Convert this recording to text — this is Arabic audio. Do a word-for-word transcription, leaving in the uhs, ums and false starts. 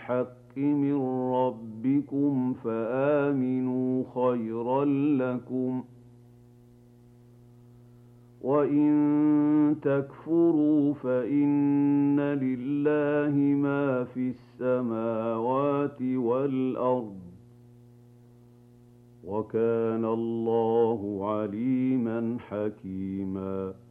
بالحق من ربكم فآمنوا خيرا لكم، وَإِن تَكْفُرُوا فَإِنَّ لِلَّهِ مَا فِي السَّمَاوَاتِ وَالْأَرْضِ ۚ وَكَانَ اللَّهُ عَلِيمًا حَكِيمًا.